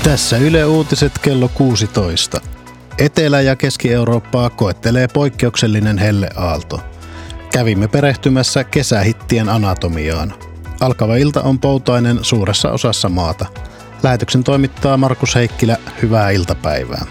Tässä Yle Uutiset kello 16. Etelä- ja Keski-Eurooppaa koettelee poikkeuksellinen helleaalto. Kävimme perehtymässä kesähittien anatomiaan. Alkava ilta on poutainen suuressa osassa maata. Lähetyksen toimittaa Markus Heikkilä. Hyvää iltapäivää.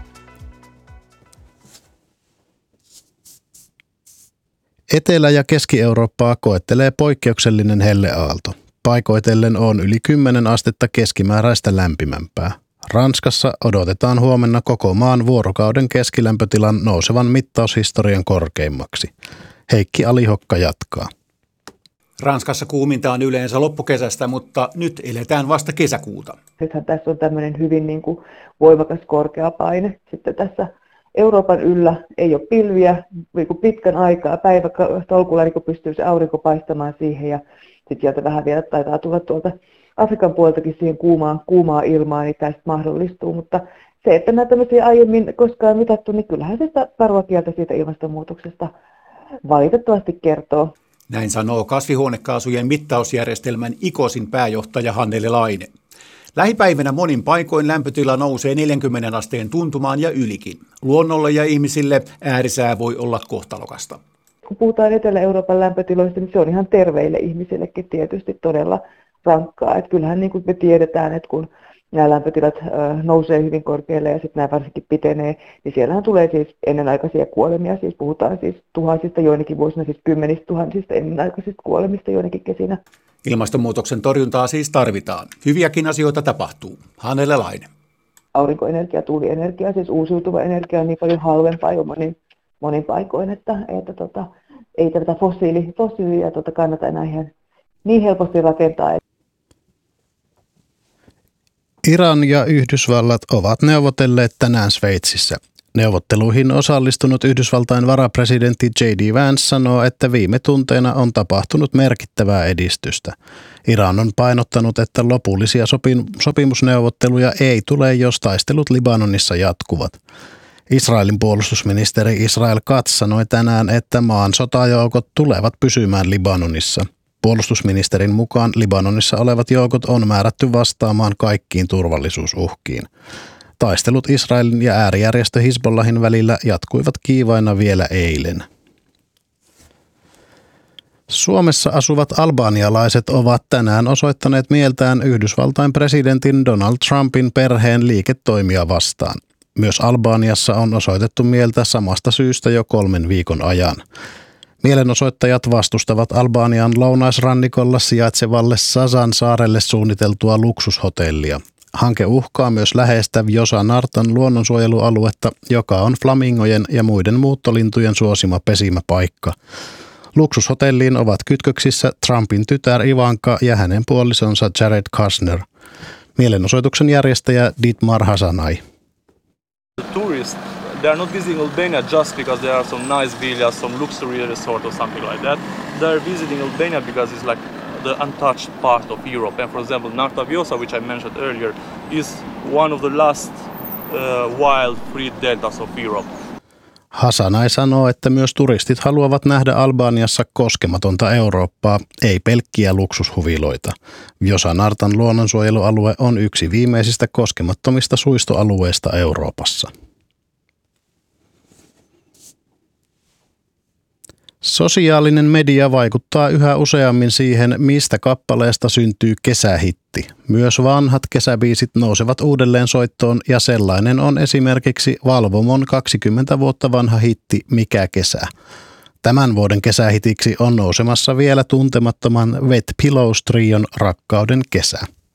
Etelä- ja Keski-Eurooppaa koettelee poikkeuksellinen helleaalto. Paikoitellen on yli 10 astetta keskimääräistä lämpimämpää. Ranskassa odotetaan huomenna koko maan vuorokauden keskilämpötilan nousevan mittaushistorian korkeimmaksi. Heikki Alihokka jatkaa. Ranskassa kuuminta on yleensä loppukesästä, mutta nyt eletään vasta kesäkuuta. Nythän tässä on tämmöinen hyvin voimakas korkea paine. Sitten tässä Euroopan yllä ei ole pilviä pitkän aikaa. Päivätolkulla pystyy se aurinko paistamaan siihen ja sitten sieltä vähän vielä taitaa tulla tuolta Afrikan puoleltakin siihen kuumaa ilmaa, niin tästä mahdollistuu. Mutta se, että nämä tämmöisiä aiemmin koskaan mitattu, niin kyllähän se sitä karua kieltä siitä ilmastonmuutoksesta valitettavasti kertoo. Näin sanoo kasvihuonekaasujen mittausjärjestelmän ICOSin pääjohtaja Hannele Laine. Lähipäivänä monin paikoin lämpötila nousee 40 asteen tuntumaan ja ylikin. Luonnolle ja ihmisille äärisää voi olla kohtalokasta. Kun puhutaan Etelä-Euroopan lämpötiloista, niin se on ihan terveille ihmisillekin tietysti todella rankkaa. Että kyllähän niin kuin me tiedetään, että kun nämä lämpötilat nousee hyvin korkealle ja sitten nämä varsinkin pitenee, niin siellähän tulee siis ennenaikaisia kuolemia. Siis puhutaan siis tuhansista, joinakin vuosina siis 10 000 ennenaikaisista kuolemista joinakin kesinä. Ilmastonmuutoksen torjuntaa siis tarvitaan. Hyviäkin asioita tapahtuu. Hannele Laine. Aurinkoenergia, tuulienergia, siis uusiutuva energia on niin paljon halvempaa jo monin paikoin, että ei tätä fossiilia kannata enää ihan niin helposti rakentaa. Iran ja Yhdysvallat ovat neuvotelleet tänään Sveitsissä. Neuvotteluihin osallistunut Yhdysvaltain varapresidentti J.D. Vance sanoo, että viime tunteina on tapahtunut merkittävää edistystä. Iran on painottanut, että lopullisia sopimusneuvotteluja ei tule, jos taistelut Libanonissa jatkuvat. Israelin puolustusministeri Israel Katz sanoi tänään, että maan sotajoukot tulevat pysymään Libanonissa. Puolustusministerin mukaan Libanonissa olevat joukot on määrätty vastaamaan kaikkiin turvallisuusuhkiin. Taistelut Israelin ja äärijärjestö Hizbollahin välillä jatkuivat kiivaina vielä eilen. Suomessa asuvat albanialaiset ovat tänään osoittaneet mieltään Yhdysvaltain presidentin Donald Trumpin perheen liiketoimia vastaan. Myös Albaniassa on osoitettu mieltä samasta syystä jo 3 viikon ajan. Mielenosoittajat vastustavat Albanian lounaisrannikolla sijaitsevalle Sasan saarelle suunniteltua luksushotellia. Hanke uhkaa myös läheistä Vjosa-Nartan luonnonsuojelualuetta, joka on flamingojen ja muiden muuttolintujen suosima pesimäpaikka. Luksushotelliin ovat kytköksissä Trumpin tytär Ivanka ja hänen puolisonsa Jared Kushner. Mielenosoituksen järjestäjä Dietmar Hasanai. They are not visiting Albania just because there are some nice villas, some luxury resort or something like that. They are visiting Albania because it's like the untouched part of Europe. And for example, Narta Vjosa, which I mentioned earlier, is one of the last wild free deltas of Europe. Hasanai sanoo, että myös turistit haluavat nähdä Albaniassa koskematonta Eurooppaa, ei pelkkiä luksushuviloita. Vjosa-Nartan luonnonsuojelualue on yksi viimeisistä koskemattomista suistoalueista Euroopassa. Sosiaalinen media vaikuttaa yhä useammin siihen, mistä kappaleesta syntyy kesähitti. Myös vanhat kesäbiisit nousevat uudelleen soittoon ja sellainen on esimerkiksi Valvomon 20 vuotta vanha hitti Mikä kesä. Tämän vuoden kesähitiksi on nousemassa vielä tuntemattoman Wet Pillows trion Rakkauden kesä.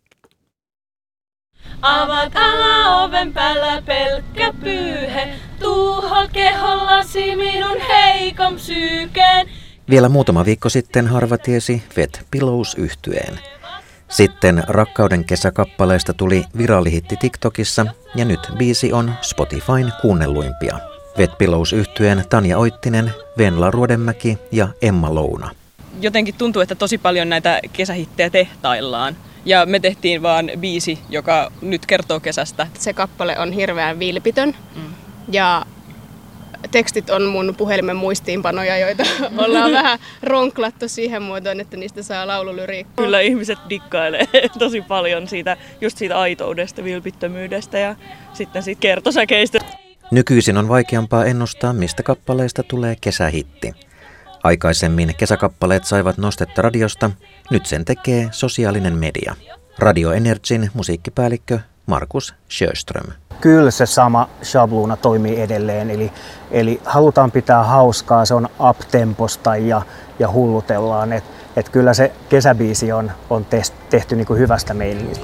Avat alaoven päällä pelkkä pyyhe, tuuhol kehollasi minun heikom psyykeen. Vielä muutama viikko sitten harva tiesi Wet Pillows -yhtyeen. Sitten Rakkauden kesäkappaleesta tuli viraalihitti TikTokissa ja nyt biisi on Spotifyn kuunnelluimpia. Wet Pillows -yhtyeen Tanja Oittinen, Venla Ruodenmäki ja Emma Louna. Jotenkin tuntuu, että tosi paljon näitä kesähittejä tehtaillaan. Ja me tehtiin vaan biisi, joka nyt kertoo kesästä. Se kappale on hirveän vilpitön ja tekstit on mun puhelimen muistiinpanoja, joita ollaan vähän ronklattu siihen muotoon, että niistä saa laululyriikkaa. Kyllä ihmiset dikkailee tosi paljon siitä aitoudesta, vilpittömyydestä ja sitten siitä kertosäkeistä. Nykyisin on vaikeampaa ennustaa, mistä kappaleista tulee kesähitti. Aikaisemmin kesäkappaleet saivat nostetta radiosta, nyt sen tekee sosiaalinen media. Radio Energyn musiikkipäällikkö Markus Sjöström. Kyllä se sama shabluuna toimii edelleen, eli halutaan pitää hauskaa, se on up-temposta ja hullutellaan. Et kyllä se kesäbiisi on tehty niin kuin hyvästä meiningistä.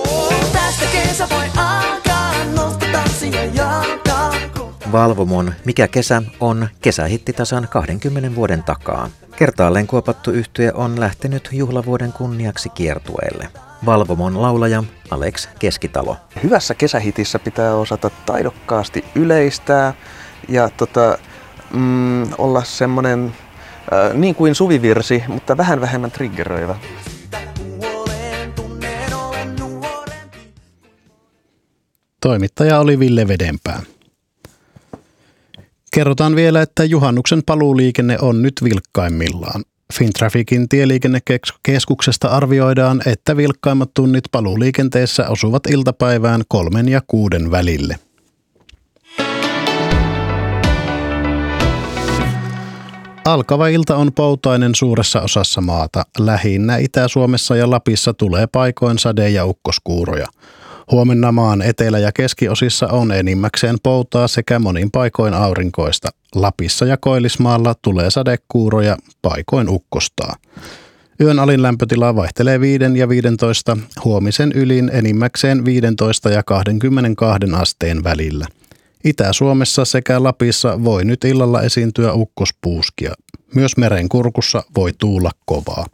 Valvomon Mikä kesä on kesähittitasan 20 vuoden takaa. Kertaalleen kuopattu yhtye on lähtenyt juhlavuoden kunniaksi kiertueelle. Valvomon laulaja Alex Keskitalo. Hyvässä kesähitissä pitää osata taidokkaasti yleistää ja olla semmoinen niin kuin suvivirsi, mutta vähän vähemmän triggeröivä. Toimittaja oli Ville Vedenpää. Kerrotaan vielä, että juhannuksen paluuliikenne on nyt vilkkaimmillaan. Fintrafficin tieliikennekeskuksesta arvioidaan, että vilkkaimmat tunnit paluuliikenteessä osuvat iltapäivään 3 ja 6 välille. Alkava ilta on poutainen suuressa osassa maata. Lähinnä Itä-Suomessa ja Lapissa tulee paikoin sade- ja ukkoskuuroja. Huomenna maan etelä- ja keskiosissa on enimmäkseen poutaa sekä monin paikoin aurinkoista. Lapissa ja Koillismaalla tulee sadekuuroja, paikoin ukkostaa. Yön alin lämpötila vaihtelee 5 ja 15, huomisen ylin enimmäkseen 15 ja 22 asteen välillä. Itä-Suomessa sekä Lapissa voi nyt illalla esiintyä ukkospuuskia. Myös merenkurkussa voi tuulla kovaa.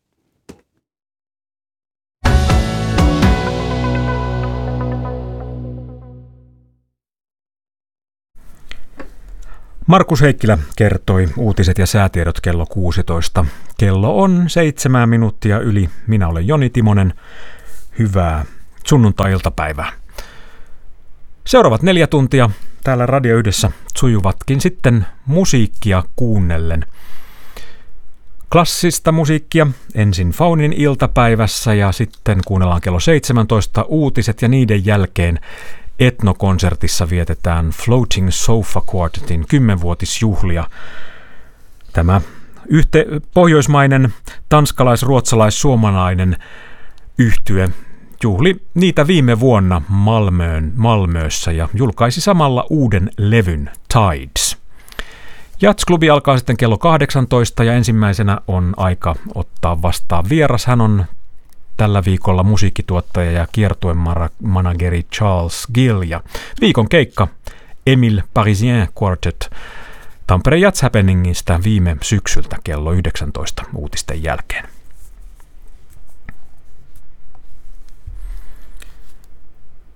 Markus Heikkilä kertoi uutiset ja säätiedot kello 16. Kello on 7 minuuttia yli. Minä olen Joni Timonen. Hyvää sunnuntai-iltapäivää. Seuraavat 4 tuntia täällä Radio Yhdessä sujuvatkin sitten musiikkia kuunnellen. Klassista musiikkia ensin Faunin iltapäivässä ja sitten kuunnellaan kello 17 uutiset ja niiden jälkeen Etnokonsertissa vietetään Floating Sofa Quartetin 10-vuotisjuhlia. Tämä pohjoismainen, tanskalais-ruotsalais-suomalainen yhtye juhli niitä viime vuonna Malmössä ja julkaisi samalla uuden levyn Tides. Jatsklubi alkaa sitten kello 18 ja ensimmäisenä on aika ottaa vastaan vieras. Hän on tällä viikolla musiikkituottaja ja kiertueen manageri Charles Gill ja viikon keikka Emile Parisien Quartet Tampereen Jazz Happeningista viime syksyltä kello 19 uutisten jälkeen.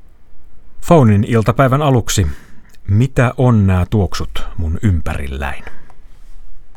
Faunin iltapäivän aluksi. Mitä on nämä tuoksut mun ympärilläin?